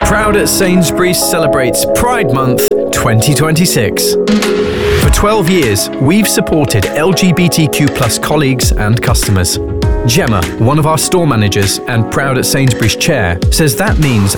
Proud at Sainsbury's celebrates Pride Month 2026. For 12 years, we've supported LGBTQ+ colleagues and customers. Gemma, one of our store managers and Proud at Sainsbury's chair, says that means